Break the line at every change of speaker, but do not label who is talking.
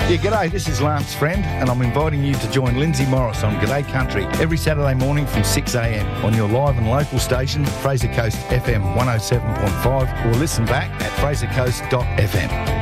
Yeah, g'day, this is Lance Friend, and I'm inviting you to join Lindsay Morris on G'day Country every Saturday morning from 6am on your live and local station, Fraser Coast FM 107.5, or listen back at frasercoast.fm.